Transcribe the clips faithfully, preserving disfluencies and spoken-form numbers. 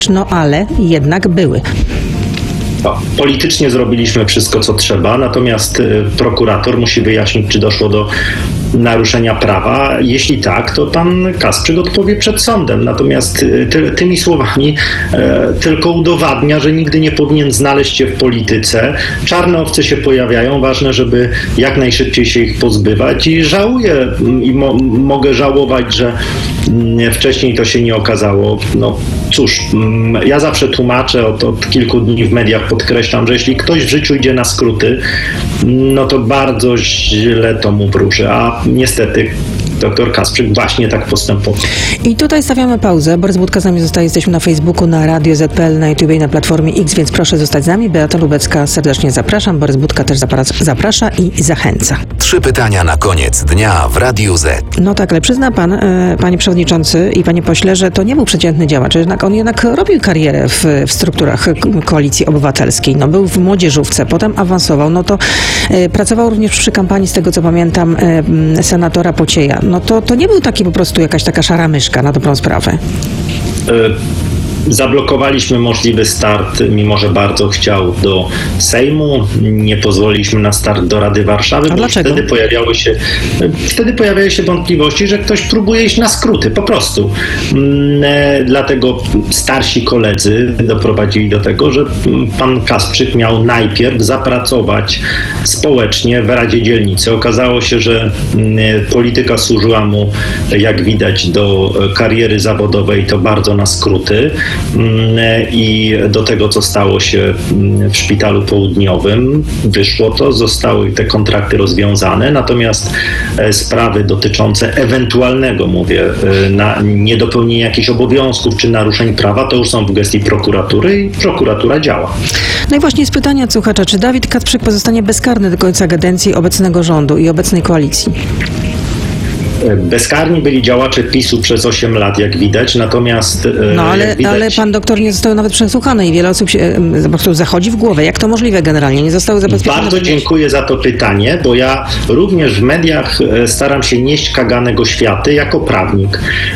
no ale jednak były. Politycznie zrobiliśmy wszystko, co trzeba, natomiast prokurator musi wyjaśnić, czy doszło do naruszenia prawa. Jeśli tak, to pan Kasprzyk odpowie przed sądem. Natomiast ty, tymi słowami e, tylko udowadnia, że nigdy nie powinien znaleźć się w polityce. Czarne owce się pojawiają. Ważne, żeby jak najszybciej się ich pozbywać i żałuję i mo, mogę żałować, że m, wcześniej to się nie okazało. No cóż, m, ja zawsze tłumaczę, od, od kilku dni w mediach podkreślam, że jeśli ktoś w życiu idzie na skróty, no to bardzo źle to mu wróży. A niestety doktor Kasprzyk właśnie tak postępował. I tutaj stawiamy pauzę. Borys Budka z nami zostaje. Jesteśmy na Facebooku, na Radio Z P L, na YouTube i na Platformie X, więc proszę zostać z nami. Beata Lubecka serdecznie zapraszam. Borys Budka też zaprasza i zachęca. Trzy pytania na koniec dnia w Radiu Z. No tak, ale przyzna pan, e, panie przewodniczący i panie pośle, że to nie był przeciętny działacz. Jednak on jednak robił karierę w, w strukturach Koalicji Obywatelskiej. No, był w młodzieżówce, potem awansował. No to e, pracował również przy kampanii, z tego co pamiętam, e, senatora Pocieja. No to, to nie był taki po prostu jakaś taka szara myszka na dobrą sprawę. Zablokowaliśmy możliwy start, mimo że bardzo chciał, do Sejmu. Nie pozwoliliśmy na start do Rady Warszawy, A bo dlaczego? wtedy pojawiały się wtedy pojawiały się wątpliwości, że ktoś próbuje iść na skróty, po prostu. Dlatego starsi koledzy doprowadzili do tego, że pan Kasprzyk miał najpierw zapracować społecznie w Radzie Dzielnicy. Okazało się, że polityka służyła mu, jak widać, do kariery zawodowej, to bardzo na skróty. I do tego, co stało się w Szpitalu Południowym, wyszło to, zostały te kontrakty rozwiązane, natomiast sprawy dotyczące ewentualnego, mówię, na niedopełnienia jakichś obowiązków czy naruszeń prawa, to już są w gestii prokuratury i prokuratura działa. No i właśnie jest pytanie od słuchacza, czy Dawid Kasprzyk pozostanie bezkarny do końca kadencji obecnego rządu i obecnej koalicji? Bezkarni byli działacze PiSu przez osiem lat, jak widać, natomiast... No ale, widać, ale pan doktor nie został nawet przesłuchany i wiele osób się po prostu zachodzi w głowę. Jak to możliwe generalnie? Nie zostały zabezpieczone? Bardzo dziękuję za to pytanie, bo ja również w mediach staram się nieść kaganego światy jako prawnik.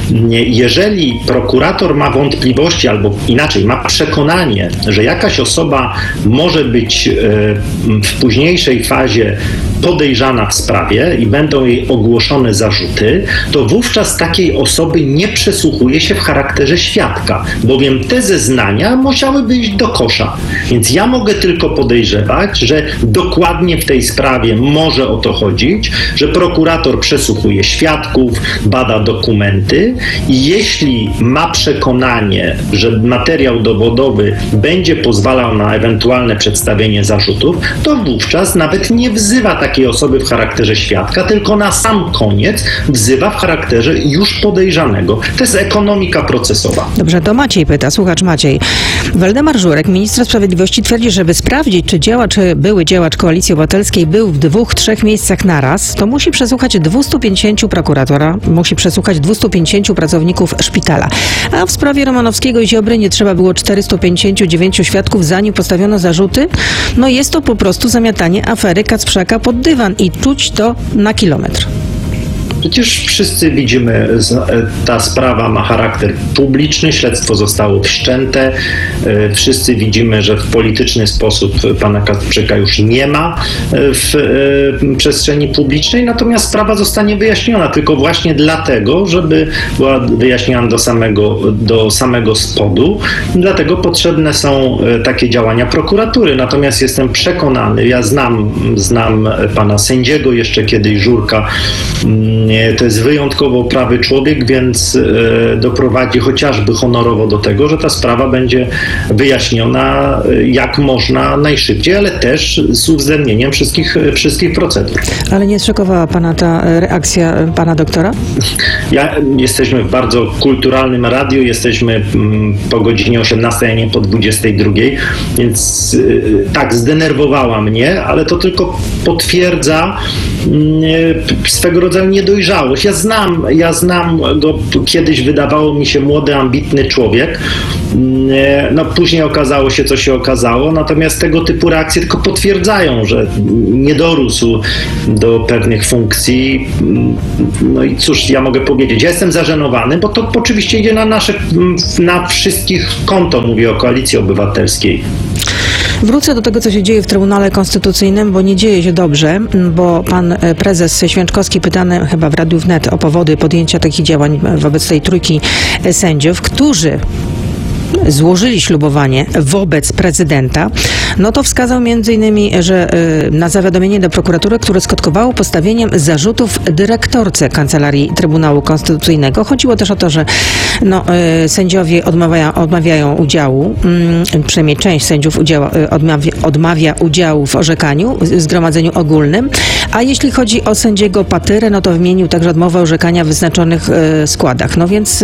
Jeżeli prokurator ma wątpliwości, albo inaczej, ma przekonanie, że jakaś osoba może być w późniejszej fazie podejrzana w sprawie i będą jej ogłoszone zarzuty, to wówczas takiej osoby nie przesłuchuje się w charakterze świadka, bowiem te zeznania musiałyby iść do kosza. Więc ja mogę tylko podejrzewać, że dokładnie w tej sprawie może o to chodzić, że prokurator przesłuchuje świadków, bada dokumenty i jeśli ma przekonanie, że materiał dowodowy będzie pozwalał na ewentualne przedstawienie zarzutów, to wówczas nawet nie wzywa takiej osoby w charakterze świadka, tylko na sam koniec wzywa w charakterze już podejrzanego. To jest ekonomika procesowa. Dobrze, to Maciej pyta, słuchacz Maciej. Waldemar Żurek, minister sprawiedliwości, twierdzi, żeby sprawdzić, czy działacz, były działacz Koalicji Obywatelskiej był w dwóch, trzech miejscach naraz, to musi przesłuchać dwieście pięćdziesięciu prokuratora, musi przesłuchać dwieście pięćdziesięciu pracowników szpitala. A w sprawie Romanowskiego i Ziobry nie trzeba było czterystu pięćdziesięciu dziewięciu świadków, zanim postawiono zarzuty. No jest to po prostu zamiatanie afery Kacprzaka pod dywan i czuć to na kilometr. Przecież wszyscy widzimy, ta sprawa ma charakter publiczny, śledztwo zostało wszczęte. Wszyscy widzimy, że w polityczny sposób pana Kasprzyka już nie ma w przestrzeni publicznej, natomiast sprawa zostanie wyjaśniona tylko właśnie dlatego, żeby była wyjaśniona do samego, do samego spodu. Dlatego potrzebne są takie działania prokuratury. Natomiast jestem przekonany, ja znam, znam pana sędziego, jeszcze kiedyś Żurka, to jest wyjątkowo prawy człowiek, więc doprowadzi chociażby honorowo do tego, że ta sprawa będzie wyjaśniona jak można najszybciej, ale też z uwzględnieniem wszystkich, wszystkich procedur. Ale nie zszokowała pana ta reakcja pana doktora? Ja, jesteśmy w bardzo kulturalnym radiu, jesteśmy po godzinie osiemnastej, a nie po dwudziestej drugiej, więc tak, zdenerwowała mnie, ale to tylko potwierdza swego rodzaju niedojrzałość dojrzałość. Ja znam, ja znam go, kiedyś wydawało mi się młody, ambitny człowiek. No później okazało się, co się okazało, natomiast tego typu reakcje tylko potwierdzają, że nie dorósł do pewnych funkcji. No i cóż ja mogę powiedzieć? Ja jestem zażenowany, bo to oczywiście idzie na nasze, na wszystkich konto, mówię o Koalicji Obywatelskiej. Wrócę do tego, co się dzieje w Trybunale Konstytucyjnym, bo nie dzieje się dobrze, bo pan prezes Święczkowski pytany chyba w Radiu Wnet o powody podjęcia takich działań wobec tej trójki sędziów, którzy złożyli ślubowanie wobec prezydenta, no to wskazał między innymi, że na zawiadomienie do prokuratury, które skutkowało postawieniem zarzutów dyrektorce Kancelarii Trybunału Konstytucyjnego. Chodziło też o to, że no, sędziowie odmawiają, odmawiają udziału, przynajmniej część sędziów udziała, odmawia, odmawia udziału w orzekaniu, w zgromadzeniu ogólnym, a jeśli chodzi o sędziego Patyrę, no to wymienił także odmowę orzekania w wyznaczonych składach. No więc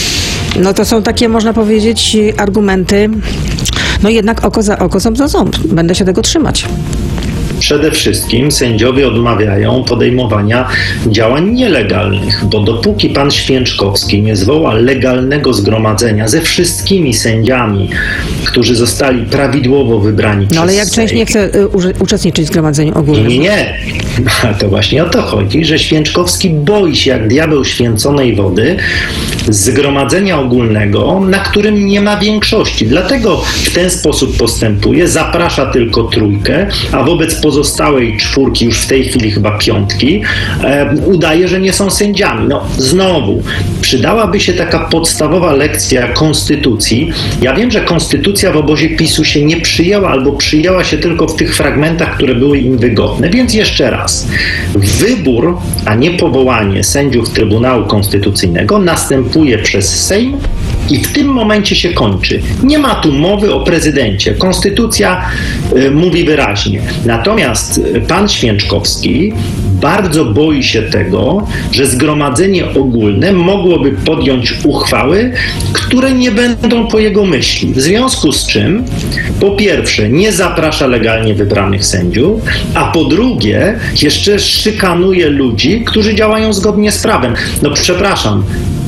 no to są takie, można powiedzieć, argumenty, no jednak oko za oko, ząb za ząb. Będę się tego trzymać. Przede wszystkim sędziowie odmawiają podejmowania działań nielegalnych, bo dopóki pan Święczkowski nie zwoła legalnego zgromadzenia ze wszystkimi sędziami, którzy zostali prawidłowo wybrani przez No ale jak część nie chce u- uczestniczyć w zgromadzeniu ogólnym? Nie, nie. To właśnie o to chodzi, że Święczkowski boi się jak diabeł święconej wody zgromadzenia ogólnego, na którym nie ma większości. Dlatego w ten sposób postępuje, zaprasza tylko trójkę, a wobec pozostałej czwórki, już w tej chwili chyba piątki, e, udaje, że nie są sędziami. No znowu, przydałaby się taka podstawowa lekcja konstytucji. Ja wiem, że konstytucja w obozie PiSu się nie przyjęła albo przyjęła się tylko w tych fragmentach, które były im wygodne. Więc jeszcze raz, wybór, a nie powołanie sędziów Trybunału Konstytucyjnego następuje przez Sejm i w tym momencie się kończy. Nie ma tu mowy o prezydencie. Konstytucja y, mówi wyraźnie. Natomiast pan Święczkowski bardzo boi się tego, że zgromadzenie ogólne mogłoby podjąć uchwały, które nie będą po jego myśli. W związku z czym, po pierwsze, nie zaprasza legalnie wybranych sędziów, a po drugie, jeszcze szykanuje ludzi, którzy działają zgodnie z prawem. No przepraszam,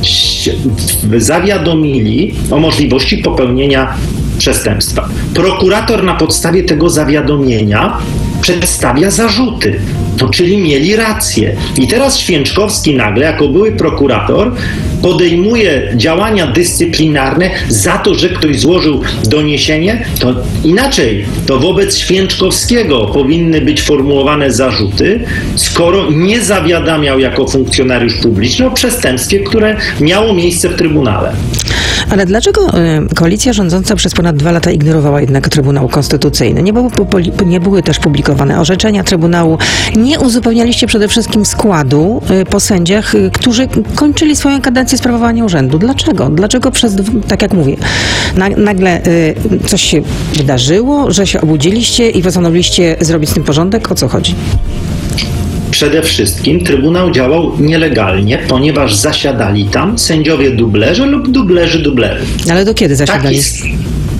zawiadomili o możliwości popełnienia przestępstwa. Prokurator na podstawie tego zawiadomienia przedstawia zarzuty, to czyli mieli rację. I teraz Święczkowski nagle, jako były prokurator, podejmuje działania dyscyplinarne za to, że ktoś złożył doniesienie, to inaczej, to wobec Święczkowskiego powinny być formułowane zarzuty, skoro nie zawiadamiał jako funkcjonariusz publiczny o przestępstwie, które miało miejsce w Trybunale. Ale dlaczego y, koalicja rządząca przez ponad dwa lata ignorowała jednak Trybunał Konstytucyjny? Nie, było, nie były też publikowane orzeczenia Trybunału. Nie uzupełnialiście przede wszystkim składu y, po sędziach, y, którzy kończyli swoją kadencję sprawowania urzędu. Dlaczego? Dlaczego przez, tak jak mówię, na, nagle y, coś się wydarzyło, że się obudziliście i postanowiliście zrobić z tym porządek? O co chodzi? Przede wszystkim Trybunał działał nielegalnie, ponieważ zasiadali tam sędziowie dublerzy lub dublerzy dublerów. Ale do kiedy zasiadali? Tak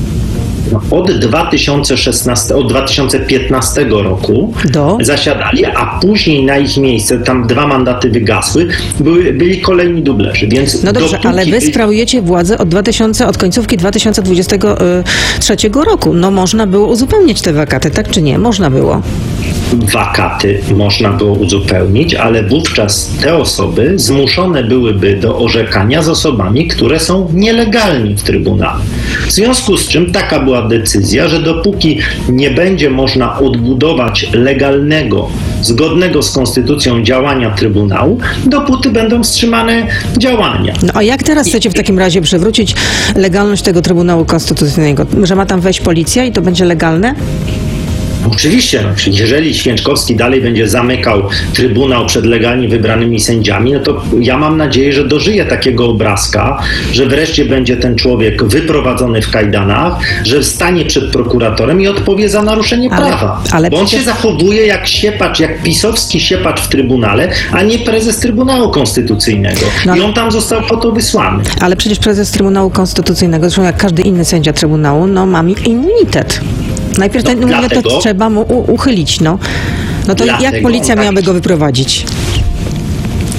od dwa tysiące szesnastego, od dwa tysiące piętnastego roku do? zasiadali, a później na ich miejsce, tam dwa mandaty wygasły, były, byli kolejni dublerzy. Więc no dobrze, dopóki... ale wy sprawujecie władzę od, dwa tysiące, od końcówki dwa tysiące dwudziestego trzeciego roku. No można było uzupełnić te wakaty, tak czy nie? Można było. Wakaty można było uzupełnić, ale wówczas te osoby zmuszone byłyby do orzekania z osobami, które są nielegalni w Trybunale. W związku z czym taka była decyzja, że dopóki nie będzie można odbudować legalnego, zgodnego z konstytucją działania Trybunału, dopóty będą wstrzymane działania. No a jak teraz chcecie w takim razie przywrócić legalność tego Trybunału Konstytucyjnego? Że ma tam wejść policja i to będzie legalne? Oczywiście, no, jeżeli Święczkowski dalej będzie zamykał Trybunał przed legalnie wybranymi sędziami, no to ja mam nadzieję, że dożyje takiego obrazka, że wreszcie będzie ten człowiek wyprowadzony w kajdanach, że stanie przed prokuratorem i odpowie za naruszenie ale, prawa. Ale Bo on przecież... się zachowuje jak siepacz, jak pisowski siepacz w Trybunale, a nie prezes Trybunału Konstytucyjnego. No, I on tam został po to wysłany. Ale przecież prezes Trybunału Konstytucyjnego, zresztą jak każdy inny sędzia Trybunału, no ma immunitet. Najpierw ten immunitet dlatego, trzeba mu u- uchylić, no. No to dlatego, jak policja tak, miałaby go wyprowadzić?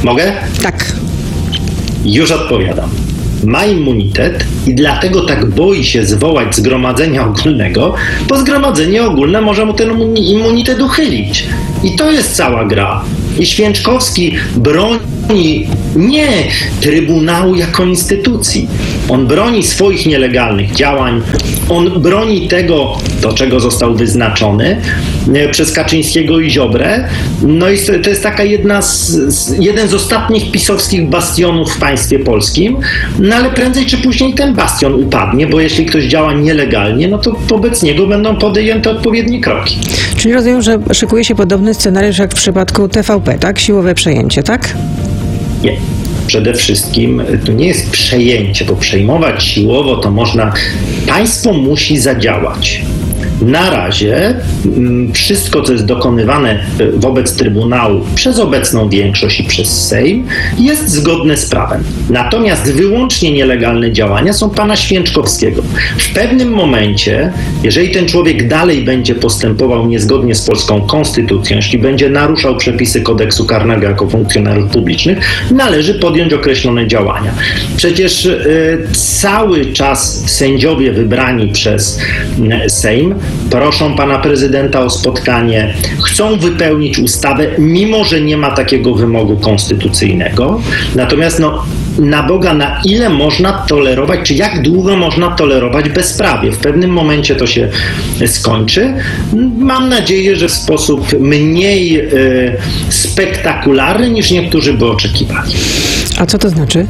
Mogę? Tak. Już odpowiadam. Ma immunitet i dlatego tak boi się zwołać zgromadzenia ogólnego, bo zgromadzenie ogólne może mu ten immunitet uchylić. I to jest cała gra. I Święczkowski broni nie Trybunału jako instytucji. On broni swoich nielegalnych działań, on broni tego, do czego został wyznaczony przez Kaczyńskiego i Ziobrę. No i to jest taka jedna z, z, jeden z ostatnich pisowskich bastionów w państwie polskim, no ale prędzej czy później ten bastion upadnie, bo jeśli ktoś działa nielegalnie, no to wobec niego będą podjęte odpowiednie kroki. Czyli rozumiem, że szykuje się podobny scenariusz jak w przypadku T V P, tak? Siłowe przejęcie, tak? Nie. Przede wszystkim to nie jest przejęcie, bo przejmować siłowo to można, państwo musi zadziałać. Na razie wszystko, co jest dokonywane wobec Trybunału przez obecną większość i przez Sejm, jest zgodne z prawem. Natomiast wyłącznie nielegalne działania są pana Święczkowskiego. W pewnym momencie, jeżeli ten człowiek dalej będzie postępował niezgodnie z polską konstytucją, jeśli będzie naruszał przepisy kodeksu karnego jako funkcjonariusz publicznych, należy podjąć określone działania. Przecież y, cały czas sędziowie wybrani przez y, Sejm proszą pana prezydenta o spotkanie, chcą wypełnić ustawę, mimo że nie ma takiego wymogu konstytucyjnego. Natomiast no, na Boga, na ile można tolerować, czy jak długo można tolerować bezprawie? W pewnym momencie to się skończy. Mam nadzieję, że w sposób mniej y, spektakularny niż niektórzy by oczekiwali. A co to znaczy?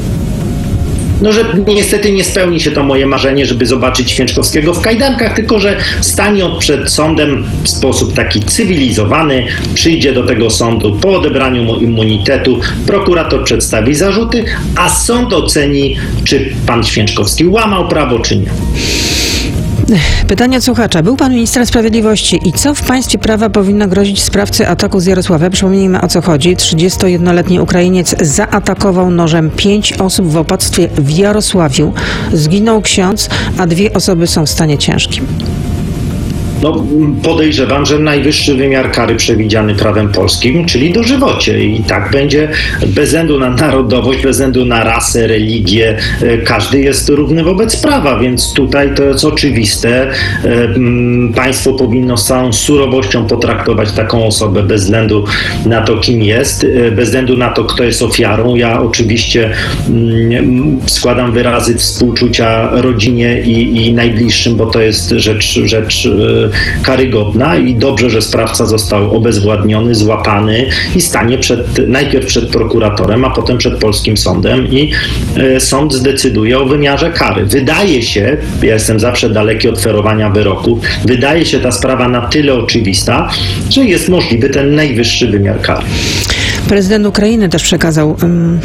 No, że niestety nie spełni się to moje marzenie, żeby zobaczyć Święczkowskiego w kajdankach, tylko że stanie on przed sądem w sposób taki cywilizowany, przyjdzie do tego sądu po odebraniu mu immunitetu, prokurator przedstawi zarzuty, a sąd oceni, czy pan Święczkowski łamał prawo, czy nie. Pytanie od słuchacza. Był pan ministrem sprawiedliwości i co w państwie prawa powinno grozić sprawcy ataku z Jarosławia? Przypomnijmy, o co chodzi. trzydziestojednoletni Ukrainiec zaatakował nożem pięć osób w opactwie w Jarosławiu. Zginął ksiądz, a dwie osoby są w stanie ciężkim. No, podejrzewam, że najwyższy wymiar kary przewidziany prawem polskim, czyli dożywocie. I tak będzie bez względu na narodowość, bez względu na rasę, religię. Każdy jest równy wobec prawa, więc tutaj to jest oczywiste. Państwo powinno z całą surowością potraktować taką osobę bez względu na to, kim jest, bez względu na to, kto jest ofiarą. Ja oczywiście składam wyrazy współczucia rodzinie i, i najbliższym, bo to jest rzecz, rzecz karygodna i dobrze, że sprawca został obezwładniony, złapany i stanie przed, najpierw przed prokuratorem, a potem przed polskim sądem i e, sąd zdecyduje o wymiarze kary. Wydaje się, ja jestem zawsze daleki od ferowania wyroków, wydaje się ta sprawa na tyle oczywista, że jest możliwy ten najwyższy wymiar kary. Prezydent Ukrainy też przekazał um,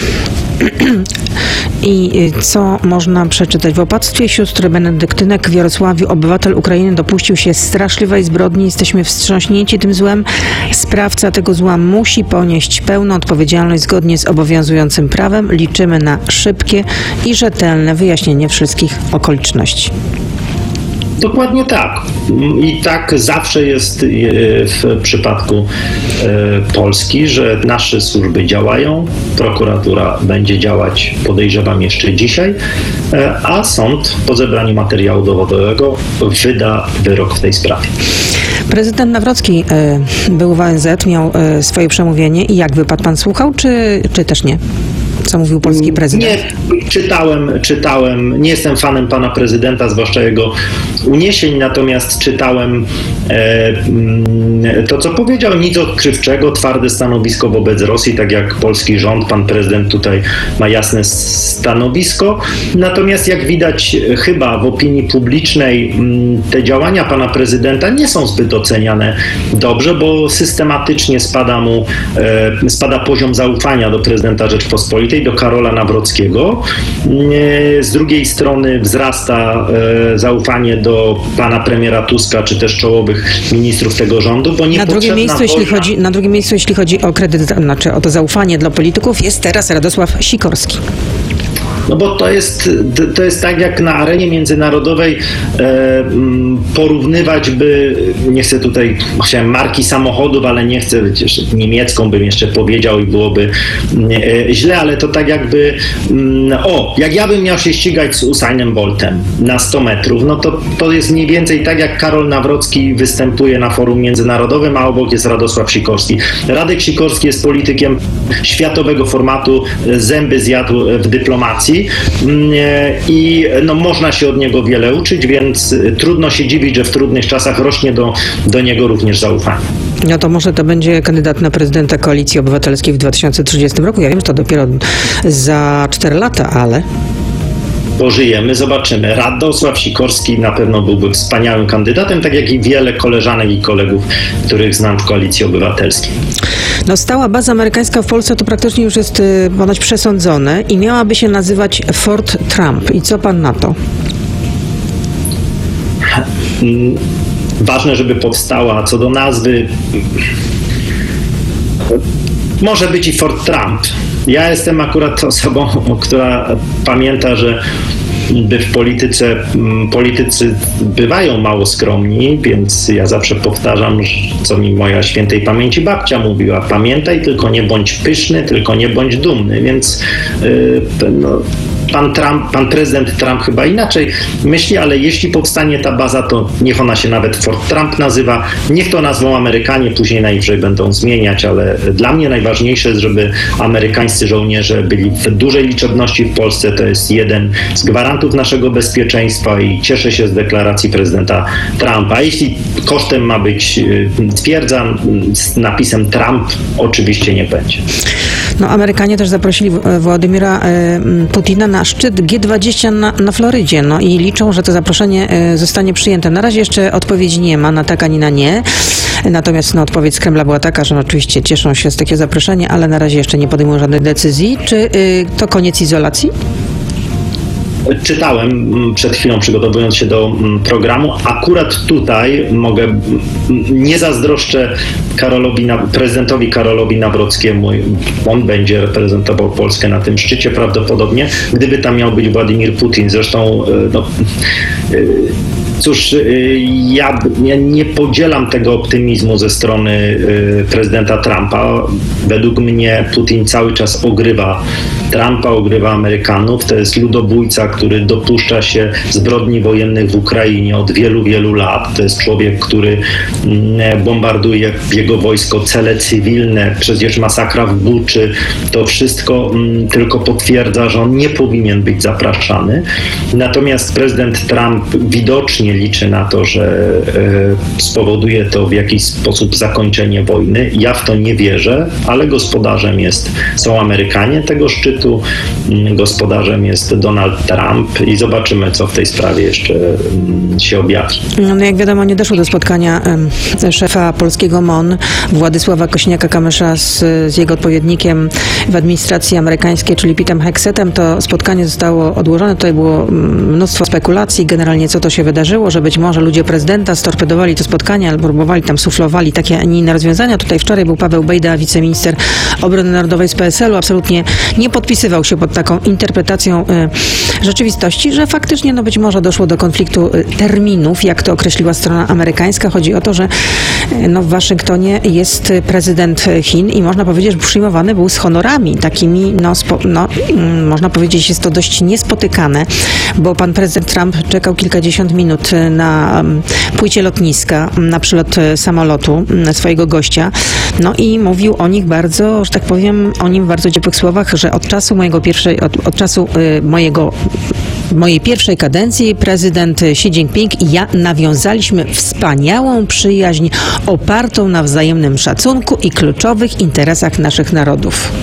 i co można przeczytać? W opactwie sióstr benedyktynek w Jarosławiu obywatel Ukrainy dopuścił się straszliwej zbrodni. Jesteśmy wstrząśnięci tym złem. Sprawca tego zła musi ponieść pełną odpowiedzialność zgodnie z obowiązującym prawem. Liczymy na szybkie i rzetelne wyjaśnienie wszystkich okoliczności. Dokładnie tak. I tak zawsze jest w przypadku Polski, że nasze służby działają, prokuratura będzie działać, podejrzewam, jeszcze dzisiaj, a sąd po zebraniu materiału dowodowego wyda wyrok w tej sprawie. Prezydent Nawrocki był w O N Z, miał swoje przemówienie i jak wypadł, pan słuchał, czy, czy też nie? Co mówił polski prezydent? Nie, czytałem, czytałem, nie jestem fanem pana prezydenta, zwłaszcza jego uniesień, natomiast czytałem e, to, co powiedział, nic odkrywczego, twarde stanowisko wobec Rosji, tak jak polski rząd, pan prezydent tutaj ma jasne stanowisko, natomiast jak widać chyba w opinii publicznej te działania pana prezydenta nie są zbyt oceniane dobrze, bo systematycznie spada mu, e, spada poziom zaufania do prezydenta Rzeczpospolitej, do Karola Nawrockiego. Z drugiej strony wzrasta zaufanie do pana premiera Tuska, czy też czołowych ministrów tego rządu, bo nie na drugim miejscu, jeśli chodzi, na drugim miejscu, jeśli chodzi o kredyt, znaczy o to zaufanie dla polityków, jest teraz Radosław Sikorski. No bo to jest, to jest tak, jak na arenie międzynarodowej e, porównywać by, nie chcę tutaj, chciałem marki samochodów, ale nie chcę, przecież niemiecką bym jeszcze powiedział i byłoby e, źle, ale to tak jakby, m, o, jak ja bym miał się ścigać z Usainem Boltem na sto metrów, no to to jest mniej więcej tak, jak Karol Nawrocki występuje na forum międzynarodowym, a obok jest Radosław Sikorski. Radek Sikorski jest politykiem światowego formatu, zęby zjadł w dyplomacji i no, można się od niego wiele uczyć, więc trudno się dziwić, że w trudnych czasach rośnie do, do niego również zaufanie. No to może to będzie kandydat na prezydenta Koalicji Obywatelskiej w dwa tysiące trzydziestym roku. Ja wiem, że to dopiero za cztery lata, ale... Pożyjemy, zobaczymy. Radosław Sikorski na pewno byłby wspaniałym kandydatem, tak jak i wiele koleżanek i kolegów, których znam w Koalicji Obywatelskiej. No, stała baza amerykańska w Polsce to praktycznie już jest y, ponoć przesądzone i miałaby się nazywać Fort Trump. I co pan na to? Ważne, żeby powstała. Co do nazwy, może być i Fort Trump. Ja jestem akurat osobą, która pamięta, że by w polityce, politycy bywają mało skromni, więc ja zawsze powtarzam, co mi moja świętej pamięci babcia mówiła: pamiętaj, tylko nie bądź pyszny, tylko nie bądź dumny, więc yy, no, Pan, Trump, pan prezydent Trump chyba inaczej myśli, ale jeśli powstanie ta baza, to niech ona się nawet Fort Trump nazywa. Niech to nazwą Amerykanie, później najwyżej będą zmieniać, ale dla mnie najważniejsze jest, żeby amerykańscy żołnierze byli w dużej liczebności w Polsce. To jest jeden z gwarantów naszego bezpieczeństwa i cieszę się z deklaracji prezydenta Trumpa. Jeśli kosztem ma być twierdza z napisem Trump, oczywiście nie będzie. No, Amerykanie też zaprosili Władimira Putina na szczyt G dwadzieścia na, na Florydzie. No i liczą, że to zaproszenie zostanie przyjęte. Na razie jeszcze odpowiedzi nie ma na tak ani na nie. Natomiast no, odpowiedź z Kremla była taka, że no, oczywiście cieszą się z takiego zaproszenia, ale na razie jeszcze nie podejmują żadnej decyzji. Czy y, to koniec izolacji? Czytałem przed chwilą, przygotowując się do programu. Akurat tutaj mogę, nie zazdroszczę Karolowi, prezydentowi Karolowi Nawrockiemu. On będzie reprezentował Polskę na tym szczycie prawdopodobnie, gdyby tam miał być Władimir Putin. Zresztą no, cóż, ja, ja nie podzielam tego optymizmu ze strony prezydenta Trumpa. Według mnie Putin cały czas ogrywa Trumpa, ogrywa Amerykanów. To jest ludobójca, który dopuszcza się zbrodni wojennych w Ukrainie od wielu, wielu lat. To jest człowiek, który bombarduje jego wojsko cele cywilne, przecież masakra w Buczy. To wszystko tylko potwierdza, że on nie powinien być zapraszany. Natomiast prezydent Trump widocznie liczy na to, że spowoduje to w jakiś sposób zakończenie wojny. Ja w to nie wierzę, ale gospodarzem jest, są Amerykanie tego szczytu, gospodarzem jest Donald Trump i zobaczymy, co w tej sprawie jeszcze się objawi. No jak wiadomo, nie doszło do spotkania um, szefa polskiego M O N, Władysława Kośniaka-Kamysza z, z jego odpowiednikiem w administracji amerykańskiej, czyli Petem Heksetem. To spotkanie zostało odłożone. Tutaj było mnóstwo spekulacji generalnie, co to się wydarzyło, że być może ludzie prezydenta storpedowali to spotkanie albo próbowali tam, suflowali takie, a nie inne rozwiązania. Tutaj wczoraj był Paweł Bejda, wiceminister obrony narodowej z P S L u. Absolutnie nie podpisywał się pod taką interpretacją y, rzeczywistości, że faktycznie no być może doszło do konfliktu y, terminów, jak to określiła strona amerykańska. Chodzi o to, że y, no, w Waszyngtonie jest prezydent Chin i można powiedzieć, że przyjmowany był z honorami takimi, no, spo, no y, można powiedzieć, jest to dość niespotykane, bo pan prezydent Trump czekał kilkadziesiąt minut na y, płycie lotniska, na przylot y, samolotu y, swojego gościa, no i mówił o nich bardzo, że tak powiem, o nim w bardzo ciepłych słowach, że od czasu mojego pierwszej, od, od czasu y, mojego mojej pierwszej kadencji prezydent Xi Jinping i ja nawiązaliśmy wspaniałą przyjaźń opartą na wzajemnym szacunku i kluczowych interesach naszych narodów.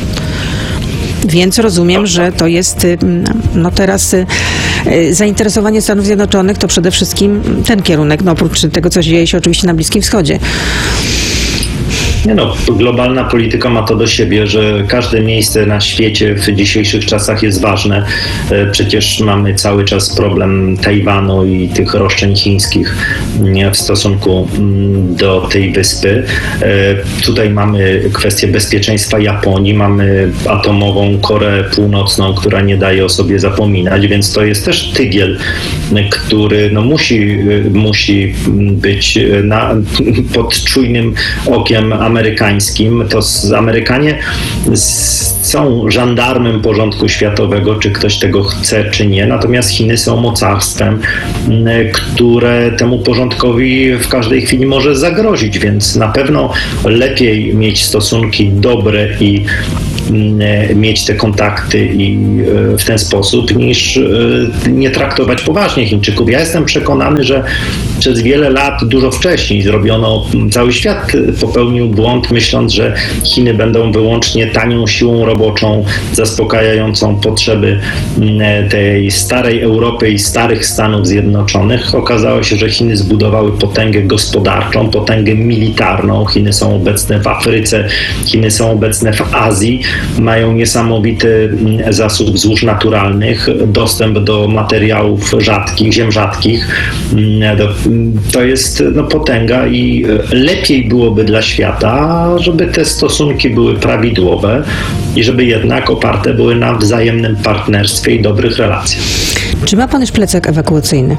Więc rozumiem, że to jest no teraz zainteresowanie Stanów Zjednoczonych to przede wszystkim ten kierunek, no oprócz tego, co dzieje się oczywiście na Bliskim Wschodzie. Nie no, globalna polityka ma to do siebie, że każde miejsce na świecie w dzisiejszych czasach jest ważne. Przecież mamy cały czas problem Tajwanu i tych roszczeń chińskich w stosunku do tej wyspy. Tutaj mamy kwestię bezpieczeństwa Japonii, mamy atomową Koreę Północną, która nie daje o sobie zapominać, więc to jest też tygiel, który no musi, musi być na, pod czujnym okiem amerykańskim. To z, Amerykanie są żandarmem porządku światowego, czy ktoś tego chce, czy nie. Natomiast Chiny są mocarstwem, które temu porządkowi w każdej chwili może zagrozić, więc na pewno lepiej mieć stosunki dobre i mieć te kontakty i w ten sposób, niż nie traktować poważnie Chińczyków. Ja jestem przekonany, że przez wiele lat, dużo wcześniej zrobiono, cały świat popełnił błąd, myśląc, że Chiny będą wyłącznie tanią siłą roboczą, zaspokajającą potrzeby tej starej Europy i starych Stanów Zjednoczonych. Okazało się, że Chiny zbudowały potęgę gospodarczą, potęgę militarną. Chiny są obecne w Afryce, Chiny są obecne w Azji, mają niesamowity zasób złóż naturalnych, dostęp do materiałów rzadkich, ziem rzadkich. To jest no, potęga i lepiej byłoby dla świata, żeby te stosunki były prawidłowe i żeby jednak oparte były na wzajemnym partnerstwie i dobrych relacjach. Czy ma pan już plecak ewakuacyjny?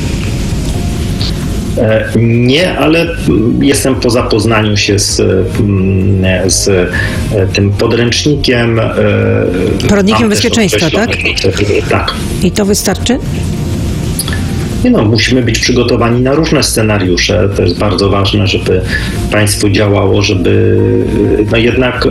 Nie, ale jestem po zapoznaniu się z, z tym podręcznikiem. Poradnikiem bezpieczeństwa, tak? Tak. I to wystarczy? Nie no, musimy być przygotowani na różne scenariusze. To jest bardzo ważne, żeby państwo działało, żeby no jednak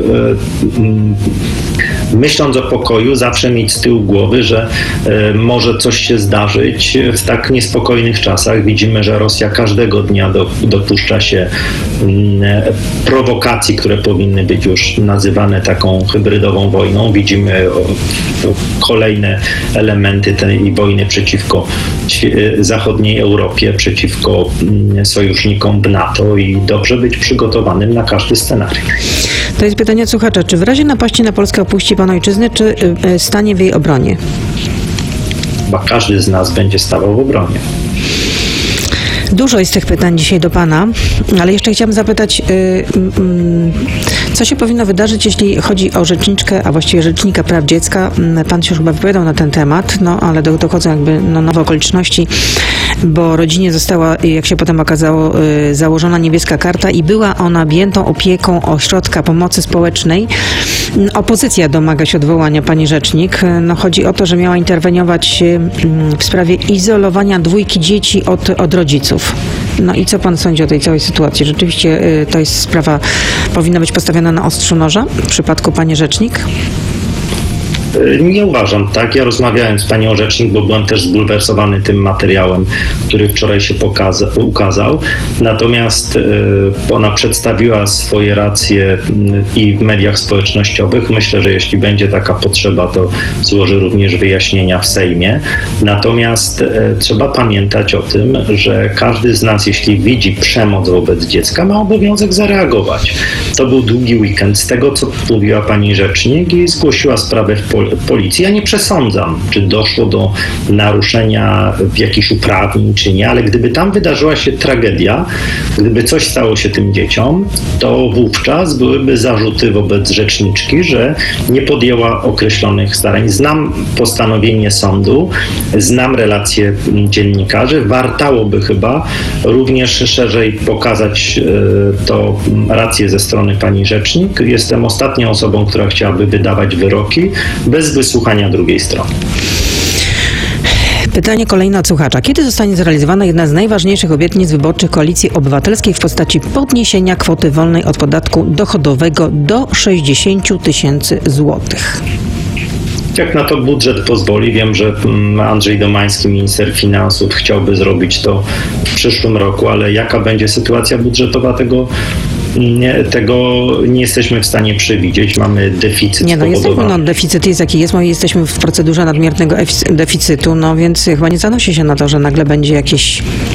myśląc o pokoju, zawsze mieć z tyłu głowy, że może coś się zdarzyć w tak niespokojnych czasach. Widzimy, że Rosja każdego dnia do, dopuszcza się prowokacji, które powinny być już nazywane taką hybrydową wojną. Widzimy kolejne elementy tej wojny przeciwko zachodniej Europie, przeciwko sojusznikom w NATO i dobrze być przygotowanym na każdy scenariusz. To jest pytanie od słuchacza. Czy w razie napaści na Polskę opuści pan ojczyznę, czy stanie w jej obronie? Chyba każdy z nas będzie stawał w obronie. Dużo jest tych pytań dzisiaj do pana, ale jeszcze chciałam zapytać, co się powinno wydarzyć, jeśli chodzi o rzeczniczkę, a właściwie rzecznika praw dziecka. Pan się już chyba wypowiadał na ten temat, no ale dochodzą jakby no, nowe okoliczności, bo rodzinie została, jak się potem okazało, założona niebieska karta i była ona objętą opieką ośrodka pomocy społecznej. Opozycja domaga się odwołania pani rzecznik. No, chodzi o to, że miała interweniować w sprawie izolowania dwójki dzieci od, od rodziców. No i co pan sądzi o tej całej sytuacji? Rzeczywiście to jest sprawa, powinna być postawiona na ostrzu noża w przypadku pani rzecznik? Nie uważam tak. Ja rozmawiałem z panią rzecznik, bo byłem też zbulwersowany tym materiałem, który wczoraj się pokaza- ukazał. Natomiast y, ona przedstawiła swoje racje y, i w mediach społecznościowych. Myślę, że jeśli będzie taka potrzeba, to złoży również wyjaśnienia w Sejmie. Natomiast y, trzeba pamiętać o tym, że każdy z nas, jeśli widzi przemoc wobec dziecka, ma obowiązek zareagować. To był długi weekend. Z tego, co mówiła pani rzecznik i zgłosiła sprawę w policji. Policji. Ja nie przesądzam, czy doszło do naruszenia jakichś uprawnień, czy nie, ale gdyby tam wydarzyła się tragedia, gdyby coś stało się tym dzieciom, to wówczas byłyby zarzuty wobec rzeczniczki, że nie podjęła określonych starań. Znam postanowienie sądu, znam relacje dziennikarzy. Wartałoby chyba również szerzej pokazać to rację ze strony pani rzecznik. Jestem ostatnią osobą, która chciałaby wydawać wyroki bez wysłuchania drugiej strony. Pytanie kolejne od słuchacza. Kiedy zostanie zrealizowana jedna z najważniejszych obietnic wyborczych Koalicji Obywatelskiej w postaci podniesienia kwoty wolnej od podatku dochodowego do sześćdziesiąt tysięcy złotych? Jak na to budżet pozwoli, wiem, że Andrzej Domański, minister finansów, chciałby zrobić to w przyszłym roku, ale jaka będzie sytuacja budżetowa, tego nie, tego nie jesteśmy w stanie przewidzieć. Mamy deficyt. Nie, no jesteśmy, no deficyt jest jaki jest, bo jesteśmy w procedurze nadmiernego deficytu, no więc chyba nie zanosi się na to, że nagle będzie jakieś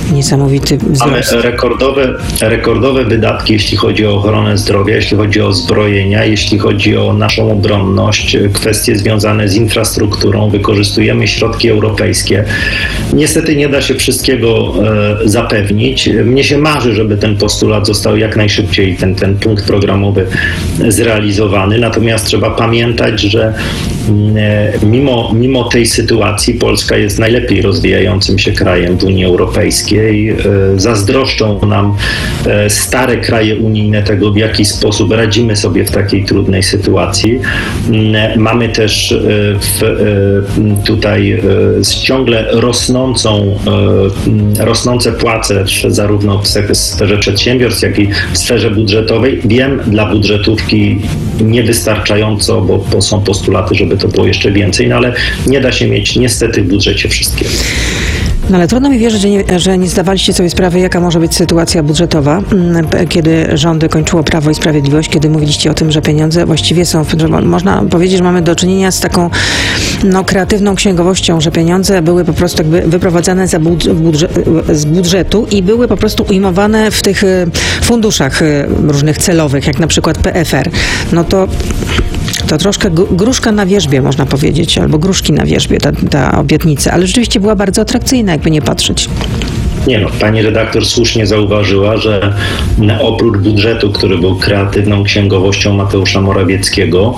Niesamowity wzrost. Mamy rekordowe, rekordowe wydatki, jeśli chodzi o ochronę zdrowia, jeśli chodzi o zbrojenia, jeśli chodzi o naszą obronność, kwestie związane z infrastrukturą. Wykorzystujemy środki europejskie. Niestety nie da się wszystkiego e, zapewnić. Mnie się marzy, żeby ten postulat został jak najszybciej, ten, ten punkt programowy zrealizowany. Natomiast trzeba pamiętać, że e, mimo, mimo tej sytuacji Polska jest najlepiej rozwijającym się krajem w Unii Europejskiej. Zazdroszczą nam stare kraje unijne tego, w jaki sposób radzimy sobie w takiej trudnej sytuacji. Mamy też w, tutaj ciągle rosnącą, rosnące płace zarówno w sferze przedsiębiorstw, jak i w sferze budżetowej. Wiem, dla budżetówki niewystarczająco, bo, bo są postulaty, żeby to było jeszcze więcej, no ale nie da się mieć niestety w budżecie wszystkiego. No ale trudno mi wierzyć, że nie, że nie zdawaliście sobie sprawy, jaka może być sytuacja budżetowa, kiedy rządy kończyło Prawo i Sprawiedliwość, kiedy mówiliście o tym, że pieniądze właściwie są, że można powiedzieć, że mamy do czynienia z taką no, kreatywną księgowością, że pieniądze były po prostu jakby wyprowadzane za budżet, z budżetu i były po prostu ujmowane w tych funduszach różnych celowych, jak na przykład P F R. No to To troszkę gruszka na wierzbie, można powiedzieć, albo gruszki na wierzbie, ta, ta obietnica, ale rzeczywiście była bardzo atrakcyjna, jakby nie patrzeć. Nie no, pani redaktor słusznie zauważyła, że oprócz budżetu, który był kreatywną księgowością Mateusza Morawieckiego,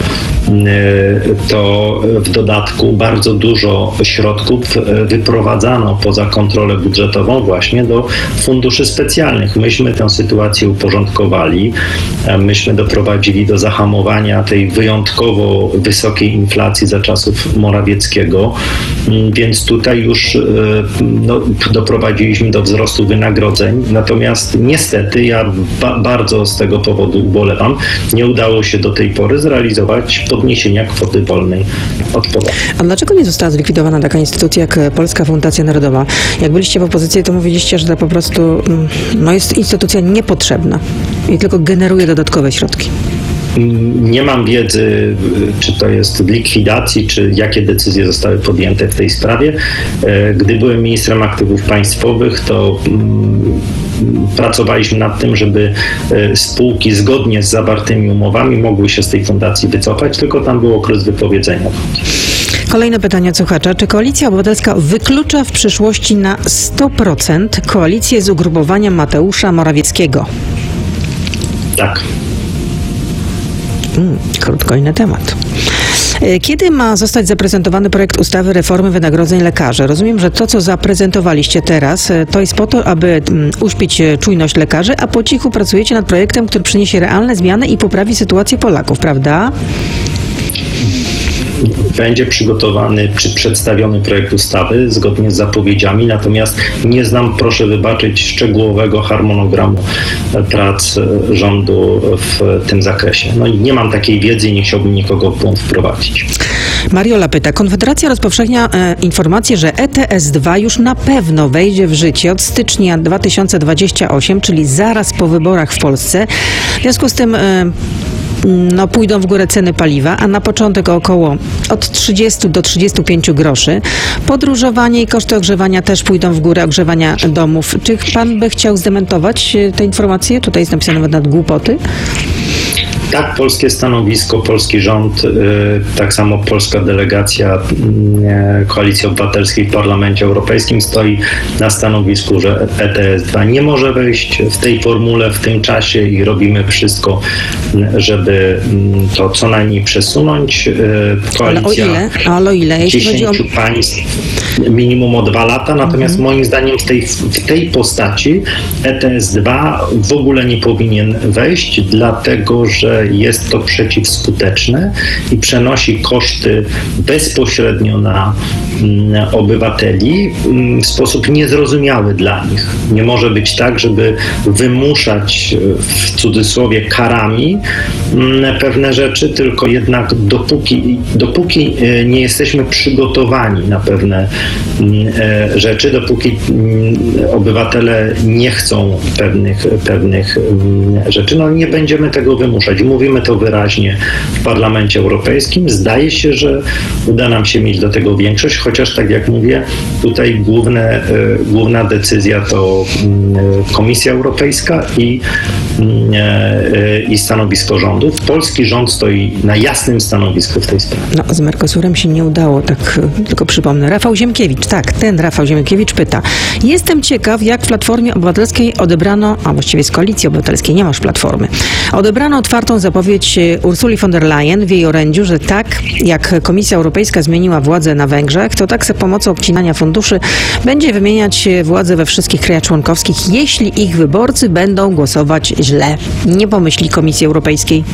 to w dodatku bardzo dużo środków wyprowadzano poza kontrolę budżetową właśnie do funduszy specjalnych. Myśmy tę sytuację uporządkowali, myśmy doprowadzili do zahamowania tej wyjątkowo wysokiej inflacji za czasów Morawieckiego, więc tutaj już no, doprowadziliśmy do wzrostu wynagrodzeń. Natomiast niestety ja ba- bardzo z tego powodu ubolewam. Nie udało się do tej pory zrealizować podniesienia kwoty wolnej od podatku. A dlaczego nie została zlikwidowana taka instytucja jak Polska Fundacja Narodowa? Jak byliście w opozycji, to mówiliście, że to po prostu no, jest instytucja niepotrzebna i tylko generuje dodatkowe środki. Nie mam wiedzy, czy to jest w likwidacji, czy jakie decyzje zostały podjęte w tej sprawie. Gdy byłem ministrem aktywów państwowych, to pracowaliśmy nad tym, żeby spółki zgodnie z zawartymi umowami mogły się z tej fundacji wycofać, tylko tam był okres wypowiedzenia. Kolejne pytanie od słuchacza. Czy Koalicja Obywatelska wyklucza w przyszłości na sto procent koalicję z ugrupowaniem Mateusza Morawieckiego? Tak. Hmm, krótko inny temat. Kiedy ma zostać zaprezentowany projekt ustawy reformy wynagrodzeń lekarzy? Rozumiem, że to, co zaprezentowaliście teraz, to jest po to, aby uśpić czujność lekarzy, a po cichu pracujecie nad projektem, który przyniesie realne zmiany i poprawi sytuację Polaków, prawda? Będzie przygotowany czy przedstawiony projekt ustawy zgodnie z zapowiedziami, natomiast nie znam, proszę wybaczyć, szczegółowego harmonogramu prac rządu w tym zakresie. No i nie mam takiej wiedzy i nie chciałbym nikogo w błąd wprowadzić. Mariola pyta, Konfederacja rozpowszechnia e, informację, że E T S dwa już na pewno wejdzie w życie od stycznia dwa tysiące dwudziestego ósmego, czyli zaraz po wyborach w Polsce. W związku z tym e, no, pójdą w górę ceny paliwa, a na początek około od trzydziestu do trzydziestu pięciu groszy. Podróżowanie i koszty ogrzewania też pójdą w górę, ogrzewania domów. Czy pan by chciał zdementować te informacje? Tutaj jest napisane nawet nad głupoty. Tak, polskie stanowisko, polski rząd, tak samo polska delegacja Koalicji Obywatelskiej w Parlamencie Europejskim stoi na stanowisku, że E T S dwa nie może wejść w tej formule, w tym czasie i robimy wszystko, żeby to co najmniej przesunąć. Koalicja Ale o ile? Ale o ile? Jeśli chodzi o państw, minimum o dwa lata, natomiast mhm. moim zdaniem w tej, w tej postaci E T S dwa w ogóle nie powinien wejść, dlatego że jest to przeciwskuteczne i przenosi koszty bezpośrednio na, na obywateli w sposób niezrozumiały dla nich. Nie może być tak, żeby wymuszać w cudzysłowie karami pewne rzeczy, tylko jednak dopóki, dopóki nie jesteśmy przygotowani na pewne rzeczy, dopóki obywatele nie chcą pewnych, pewnych rzeczy, no nie będziemy tego wymuszać. i mówimy to wyraźnie w Parlamencie Europejskim. Zdaje się, że uda nam się mieć do tego większość, chociaż tak jak mówię, tutaj główne, główna decyzja to Komisja Europejska i, i stanowisko rządów. Polski rząd stoi na jasnym stanowisku w tej sprawie. No, z Mercosurem się nie udało, tak tylko przypomnę. Rafał Ziemkiewicz, tak, ten Rafał Ziemkiewicz pyta. Jestem ciekaw, jak w Platformie Obywatelskiej odebrano, a właściwie z Koalicji Obywatelskiej, nie masz Platformy, odebrano otwartą zapowiedź Ursuli von der Leyen w jej orędziu, że tak jak Komisja Europejska zmieniła władzę na Węgrzech, to tak za pomocą obcinania funduszy będzie wymieniać władzę we wszystkich krajach członkowskich, jeśli ich wyborcy będą głosować źle. Nie pomyśli Komisji Europejskiej.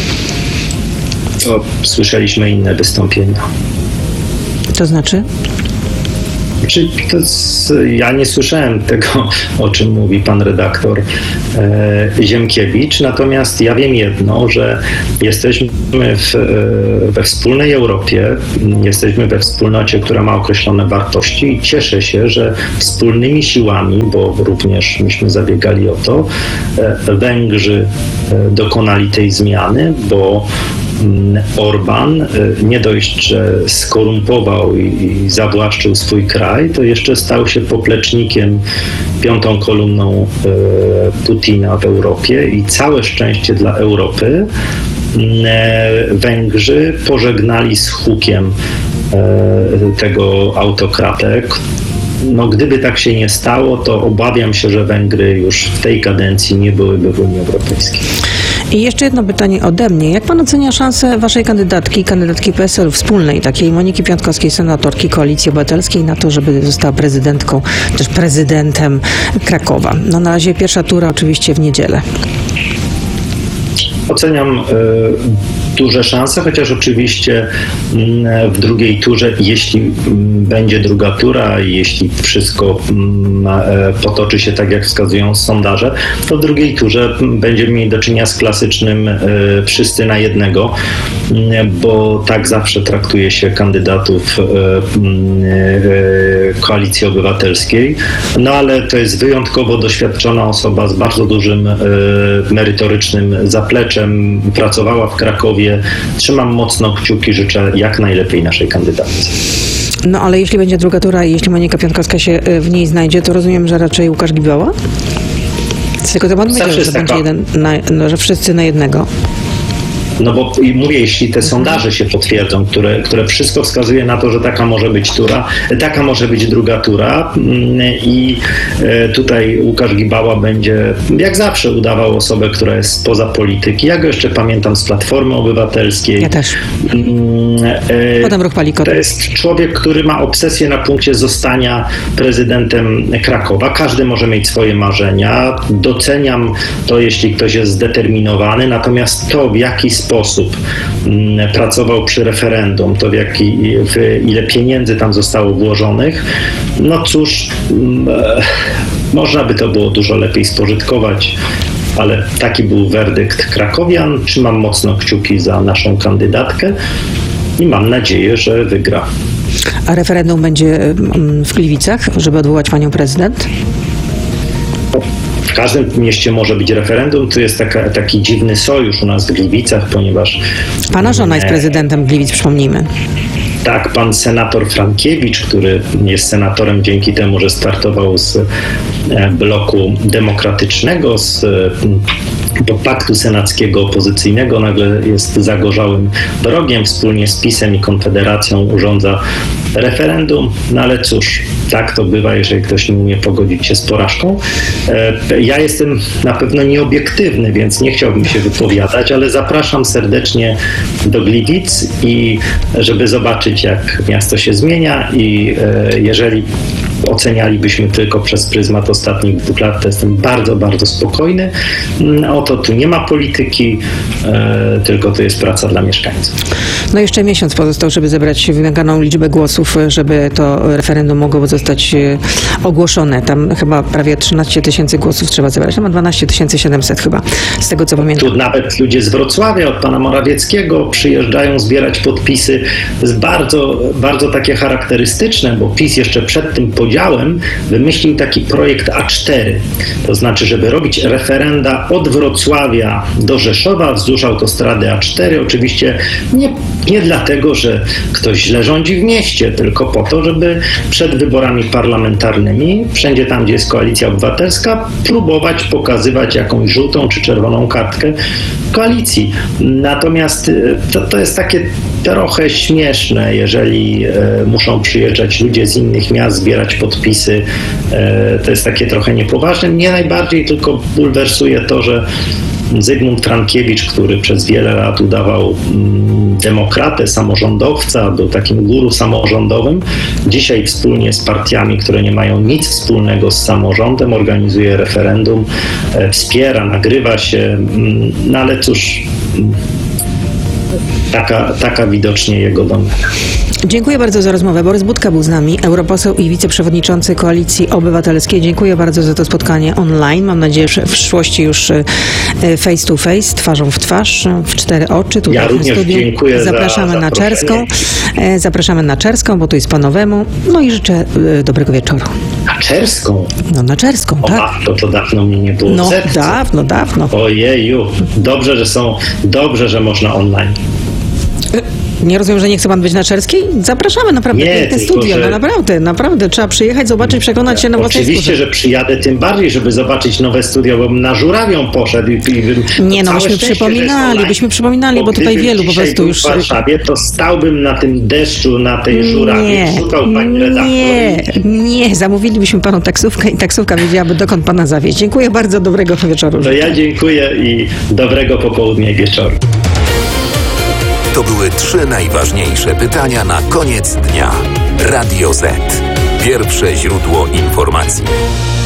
To słyszeliśmy inne wystąpienia. To znaczy? Czy to jest, ja nie słyszałem tego, o czym mówi pan redaktor e, Ziemkiewicz, natomiast ja wiem jedno, że jesteśmy w, e, we wspólnej Europie, jesteśmy we wspólnocie, która ma określone wartości i cieszę się, że wspólnymi siłami, bo również myśmy zabiegali o to, e, Węgrzy e, dokonali tej zmiany, bo Orban nie dość, że skorumpował i, i zawłaszczył swój kraj, to jeszcze stał się poplecznikiem, piątą kolumną e, Putina w Europie i całe szczęście dla Europy e, Węgrzy pożegnali z hukiem e, tego autokratę. No, gdyby tak się nie stało, to obawiam się, że Węgry już w tej kadencji nie byłyby w Unii Europejskiej. I jeszcze jedno pytanie ode mnie. Jak pan ocenia szansę waszej kandydatki, kandydatki P S L wspólnej, takiej Moniki Piątkowskiej, senatorki Koalicji Obywatelskiej, na to, żeby została prezydentką, też prezydentem Krakowa? No na razie pierwsza tura oczywiście w niedzielę. Oceniam y, duże szanse, chociaż oczywiście y, w drugiej turze, jeśli y, będzie druga tura i jeśli wszystko y, potoczy się tak, jak wskazują sondaże, to w drugiej turze y, będziemy mieli do czynienia z klasycznym y, wszyscy na jednego, y, bo tak zawsze traktuje się kandydatów y, y, Koalicji Obywatelskiej. No ale to jest wyjątkowo doświadczona osoba z bardzo dużym y, merytorycznym zapleczem, pracowała w Krakowie. Trzymam mocno kciuki, życzę jak najlepiej naszej kandydatce. No ale jeśli będzie druga tura i jeśli Monika Piątkowska się w niej znajdzie, to rozumiem, że raczej Łukasz Gibała? Tylko to pan powiedział, że będzie jeden, na, no, że wszyscy na jednego. No bo mówię, jeśli te sondaże się potwierdzą, które, które wszystko wskazuje na to, że taka może być tura, taka może być druga tura i tutaj Łukasz Gibała będzie jak zawsze udawał osobę, która jest spoza polityki. Ja go jeszcze pamiętam z Platformy Obywatelskiej. Ja też. Potem Ruch Palikot. To jest człowiek, który ma obsesję na punkcie zostania prezydentem Krakowa. Każdy może mieć swoje marzenia. Doceniam to, jeśli ktoś jest zdeterminowany, natomiast to, w jaki sposób pracował przy referendum, to w jaki, w ile pieniędzy tam zostało włożonych, no cóż, można by to było dużo lepiej spożytkować, ale taki był werdykt krakowian. Trzymam mocno kciuki za naszą kandydatkę i mam nadzieję, że wygra. A referendum będzie w Gliwicach, żeby odwołać panią prezydent? W każdym mieście może być referendum. Tu jest taka, taki dziwny sojusz u nas w Gliwicach, ponieważ... Pana żona jest prezydentem Gliwic, przypomnijmy. Tak, pan senator Frankiewicz, który jest senatorem dzięki temu, że startował z bloku demokratycznego, z paktu senackiego opozycyjnego, nagle jest zagorzałym wrogiem, wspólnie z PiS-em i Konfederacją urządza referendum, no ale cóż, tak to bywa, jeżeli ktoś nie umie pogodzić się z porażką. Ja jestem na pewno nieobiektywny, więc nie chciałbym się wypowiadać, ale zapraszam serdecznie do Gliwic i żeby zobaczyć, jak miasto się zmienia i jeżeli ocenialibyśmy tylko przez pryzmat ostatnich dwóch lat, to jestem bardzo, bardzo spokojny. Oto tu nie ma polityki, e, tylko to jest praca dla mieszkańców. No jeszcze miesiąc pozostał, żeby zebrać wymaganą liczbę głosów, żeby to referendum mogło zostać ogłoszone. Tam chyba prawie trzynaście tysięcy głosów trzeba zebrać. Tam ma dwanaście tysięcy siedemset chyba, z tego co pamiętam. Tu nawet ludzie z Wrocławia, od pana Morawieckiego przyjeżdżają zbierać podpisy. To jest bardzo, bardzo takie charakterystyczne, bo PiS jeszcze przed tym podziałem podziałem wymyślił taki projekt A cztery. To znaczy, żeby robić referenda od Wrocławia do Rzeszowa wzdłuż autostrady A cztery. Oczywiście nie, nie dlatego, że ktoś źle rządzi w mieście, tylko po to, żeby przed wyborami parlamentarnymi, wszędzie tam, gdzie jest Koalicja Obywatelska, próbować pokazywać jakąś żółtą czy czerwoną kartkę koalicji. Natomiast to, to jest takie trochę śmieszne, jeżeli e, muszą przyjeżdżać ludzie z innych miast, zbierać podpisy. E, to jest takie trochę niepoważne. Mnie najbardziej tylko bulwersuje to, że Zygmunt Frankiewicz, który przez wiele lat udawał mm, demokratę, samorządowca, był takim guru samorządowym, dzisiaj wspólnie z partiami, które nie mają nic wspólnego z samorządem, organizuje referendum, e, wspiera, nagrywa się, mm, no ale cóż, mm, taka, taka widocznie jego domena. Dziękuję bardzo za rozmowę. Borys Budka był z nami, europoseł i wiceprzewodniczący Koalicji Obywatelskiej. Dziękuję bardzo za to spotkanie online. Mam nadzieję, że w przyszłości już face to face, twarzą w twarz, w cztery oczy. Tutaj ja również studiu. dziękuję Zapraszamy za na Czerską. Zapraszamy na Czerską, bo tu jest po nowemu. No i życzę dobrego wieczoru. Na Czerską? No na Czerską, o, tak. To, to dawno mnie nie było No w sercu. dawno, dawno. Ojeju, dobrze, że są, dobrze, że można online. Nie rozumiem, że nie chce pan być na Czerskiej? Zapraszamy, naprawdę, Nie, piękne tylko, studio, że- no naprawdę, naprawdę, trzeba przyjechać, zobaczyć, przekonać się na własnej Oczywiście, skórze. że przyjadę tym bardziej, żeby zobaczyć nowe studio, bo bym na Żurawią poszedł i, i bym, Nie, no całe byśmy szczęście, że jest przypominali, online. byśmy przypominali, bo tutaj gdybym wielu po dzisiaj prostu był już... w Warszawie, to stałbym na tym deszczu, na tej Żurawie, Nie, szukał pani redaktor. nie, nie, zamówilibyśmy panu taksówkę i taksówka wiedziałaby, dokąd pana zawieźć. Dziękuję bardzo, dobrego wieczoru. To ja dziękuję i dobrego popołudnia i wieczoru. To były trzy najważniejsze pytania na koniec dnia. Radio Z. Pierwsze źródło informacji.